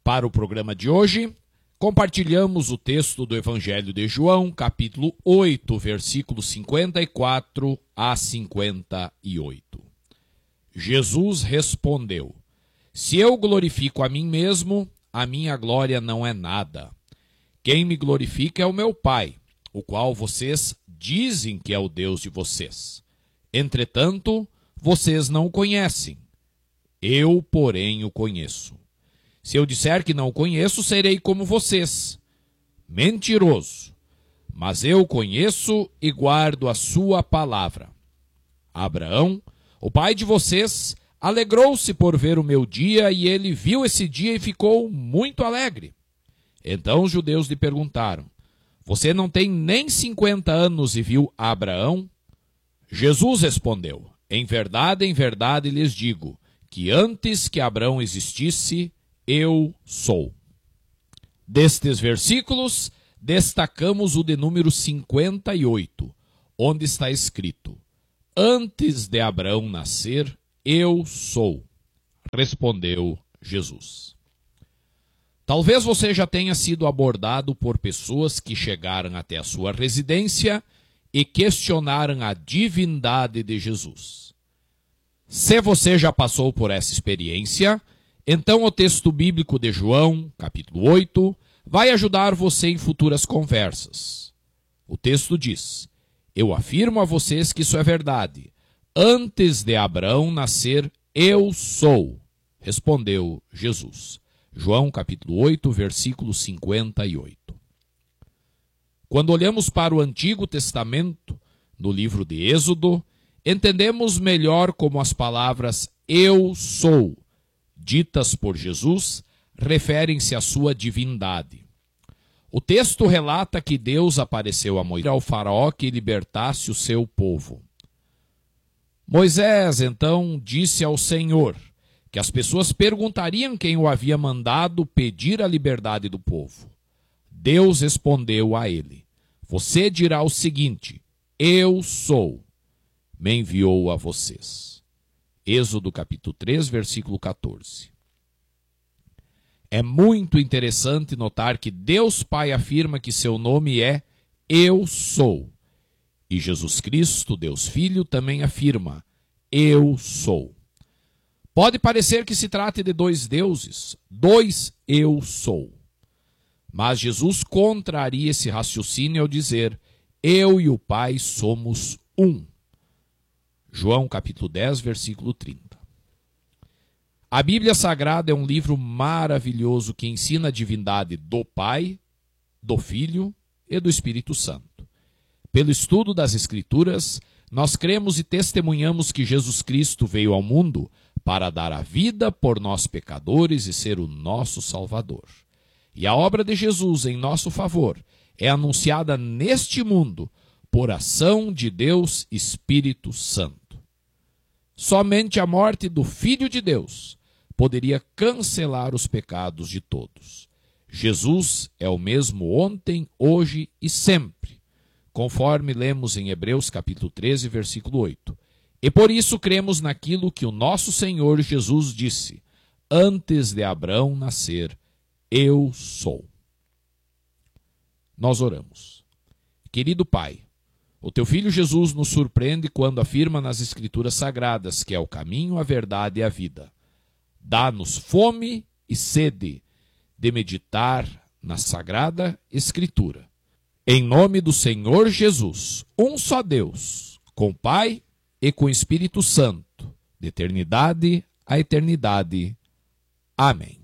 Para o programa de hoje, compartilhamos o texto do Evangelho de João, capítulo 8, versículos 54 a 58. Jesus respondeu: Se eu glorifico a mim mesmo, a minha glória não é nada. Quem me glorifica é o meu Pai, o qual vocês dizem que é o Deus de vocês. Entretanto, vocês não o conhecem. Eu, porém, o conheço. Se eu disser que não o conheço, serei como vocês. Mentiroso. Mas eu o conheço e guardo a sua palavra. Abraão, o pai de vocês, alegrou-se por ver o meu dia, e ele viu esse dia e ficou muito alegre. Então os judeus lhe perguntaram: Você não tem nem 50 anos e viu Abraão? Jesus respondeu: em verdade lhes digo, que antes que Abraão existisse, eu sou. Destes versículos, destacamos o de número 58, onde está escrito: Antes de Abraão nascer, eu sou. Respondeu Jesus. Talvez você já tenha sido abordado por pessoas que chegaram até a sua residência e questionaram a divindade de Jesus. Se você já passou por essa experiência, então o texto bíblico de João, capítulo 8, vai ajudar você em futuras conversas. O texto diz: Eu afirmo a vocês que isso é verdade. Antes de Abraão nascer, eu sou. Respondeu Jesus. João capítulo 8, versículo 58. Quando olhamos para o Antigo Testamento, no livro de Êxodo, entendemos melhor como as palavras eu sou, ditas por Jesus, referem-se à sua divindade. O texto relata que Deus apareceu a Moisés ao faraó que libertasse o seu povo. Moisés, então, disse ao Senhor que as pessoas perguntariam quem o havia mandado pedir a liberdade do povo. Deus respondeu a ele: Você dirá o seguinte: Eu sou, me enviou a vocês. Êxodo capítulo 3, versículo 14. É muito interessante notar que Deus Pai afirma que seu nome é Eu Sou. E Jesus Cristo, Deus Filho, também afirma: Eu sou. Pode parecer que se trate de dois deuses, dois Eu Sou. Mas Jesus contraria esse raciocínio ao dizer: Eu e o Pai somos um. João capítulo 10, versículo 30. A Bíblia Sagrada é um livro maravilhoso que ensina a divindade do Pai, do Filho e do Espírito Santo. Pelo estudo das Escrituras, nós cremos e testemunhamos que Jesus Cristo veio ao mundo para dar a vida por nós pecadores e ser o nosso Salvador. E a obra de Jesus em nosso favor é anunciada neste mundo por ação de Deus Espírito Santo. Somente a morte do Filho de Deus poderia cancelar os pecados de todos. Jesus é o mesmo ontem, hoje e sempre, conforme lemos em Hebreus capítulo 13, versículo 8. E por isso cremos naquilo que o nosso Senhor Jesus disse: Antes de Abraão nascer, eu sou. Nós oramos. Querido Pai, o teu Filho Jesus nos surpreende quando afirma nas Escrituras Sagradas que é o caminho, a verdade e a vida. Dá-nos fome e sede de meditar na Sagrada Escritura. Em nome do Senhor Jesus, um só Deus, com Pai e com Espírito Santo, de eternidade a eternidade. Amém.